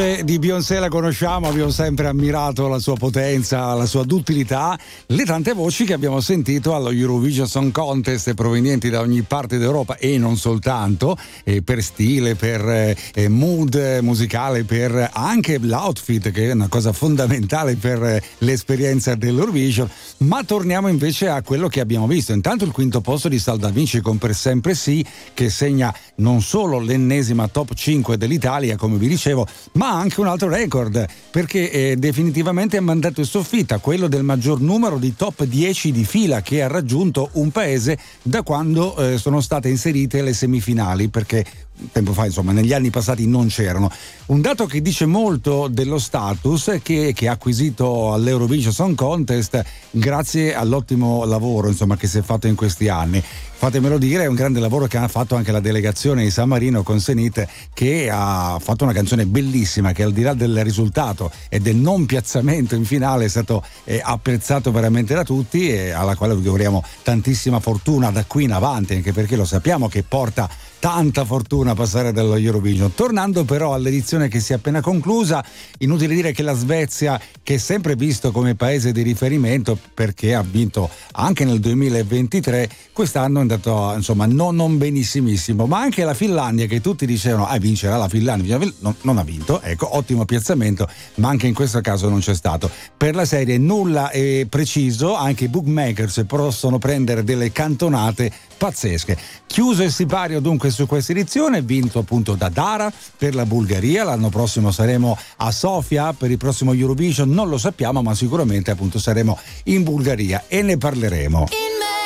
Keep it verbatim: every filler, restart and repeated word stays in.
Di Beyoncé la conosciamo, abbiamo sempre ammirato la sua potenza, la sua duttilità, le tante voci che abbiamo sentito allo Eurovision Song Contest provenienti da ogni parte d'Europa e non soltanto, eh, per stile, per eh, mood musicale, per anche l'outfit, che è una cosa fondamentale per eh, l'esperienza dell'Eurovision. Ma torniamo invece a quello che abbiamo visto. Intanto il quinto posto di Salda Vinci con Per Sempre Sì, che segna non solo l'ennesima top cinque dell'Italia, come vi dicevo, ma anche un altro record, perché eh, definitivamente ha mandato in soffitta quello del maggior numero di top dieci di fila che ha raggiunto un paese da quando eh, sono state inserite le semifinali, perché tempo fa, insomma, negli anni passati non c'erano. Un dato che dice molto dello status che, che ha acquisito all'Eurovision Song Contest grazie all'ottimo lavoro, insomma, che si è fatto in questi anni. Fatemelo dire, è un grande lavoro che ha fatto anche la delegazione di San Marino con Zenith, che ha fatto una canzone bellissima che, al di là del risultato e del non piazzamento in finale, è stato eh, apprezzato veramente da tutti, e alla quale vi auguriamo tantissima fortuna da qui in avanti, anche perché lo sappiamo che porta tanta fortuna passare dallo Eurovision. Tornando però all'edizione che si è appena conclusa, inutile dire che la Svezia, che è sempre visto come paese di riferimento perché ha vinto anche nel duemilaventitré, quest'anno è andato, insomma, non, non benissimissimo, ma anche la Finlandia, che tutti dicevano ah vincerà la Finlandia, non, non ha vinto, ecco, ottimo piazzamento, ma anche in questo caso non c'è stato. Per la serie nulla è preciso, anche i bookmakers possono prendere delle cantonate pazzesche. Chiuso il sipario dunque su questa edizione, vinto appunto da Dara per la Bulgaria. L'anno prossimo saremo a Sofia per il prossimo Eurovision, non lo sappiamo, ma sicuramente appunto saremo in Bulgaria e ne parleremo.